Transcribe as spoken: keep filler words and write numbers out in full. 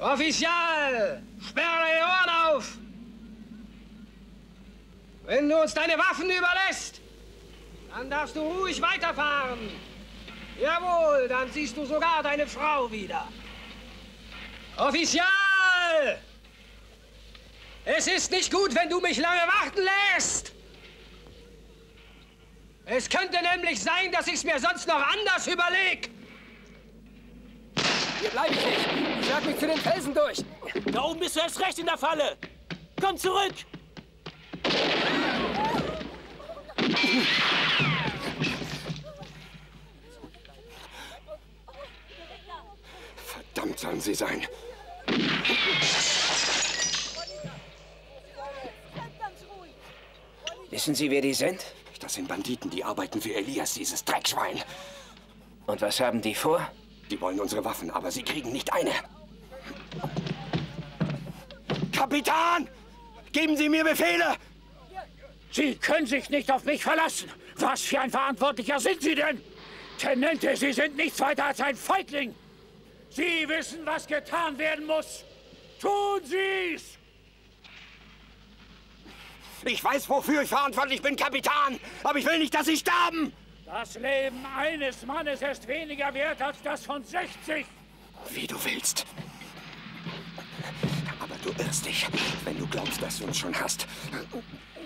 Offizial, sperre deine Ohren auf! Wenn du uns deine Waffen überlässt, dann darfst du ruhig weiterfahren. Jawohl, dann siehst du sogar deine Frau wieder. Offizial! Es ist nicht gut, wenn du mich lange warten lässt. Es könnte nämlich sein, dass ich es mir sonst noch anders überleg. Hier bleibe ich nicht. Ich jag mich zu den Felsen durch. Da oben bist du erst recht in der Falle. Komm zurück. Verdammt sollen sie sein. Wissen Sie, wer die sind? Das sind Banditen, die arbeiten für Elias, dieses Dreckschwein. Und was haben die vor? Die wollen unsere Waffen, aber sie kriegen nicht eine. Kapitän! Geben Sie mir Befehle! Sie können sich nicht auf mich verlassen. Was für ein Verantwortlicher sind Sie denn? Tenente, Sie sind nichts weiter als ein Feigling. Sie wissen, was getan werden muss. Tun Sie's! Ich weiß, wofür ich verantwortlich bin, Kapitän. Aber ich will nicht, dass Sie sterben. Das Leben eines Mannes ist weniger wert als das von sechzig. Wie du willst. Aber du irrst dich, wenn du glaubst, dass du uns schon hast.